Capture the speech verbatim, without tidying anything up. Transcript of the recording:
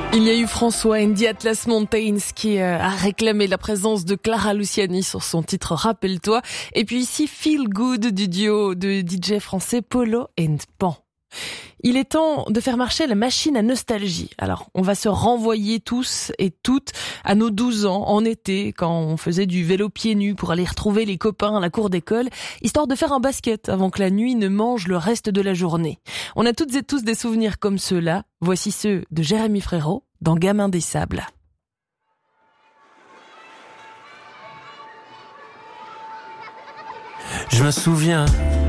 Il y a eu François and the Atlas Mountains qui a réclamé la présence de Clara Luciani sur son titre Rappelle-toi. Et puis ici, Feel Good du duo de D J français Polo and Pan. Il est temps de faire marcher la machine à nostalgie. Alors, on va se renvoyer tous et toutes à nos douze ans en été, quand on faisait du vélo pieds nus pour aller retrouver les copains à la cour d'école, histoire de faire un basket avant que la nuit ne mange le reste de la journée. On a toutes et tous des souvenirs comme ceux-là. Voici ceux de Jérémy Frérot dans Gamin des Sables. Je me souviens